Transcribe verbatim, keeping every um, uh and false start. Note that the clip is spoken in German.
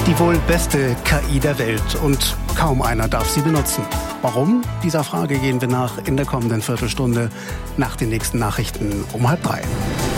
Die wohl beste K I der Welt und kaum einer darf sie benutzen. Warum? Dieser Frage gehen wir nach in der kommenden Viertelstunde nach den nächsten Nachrichten um halb drei.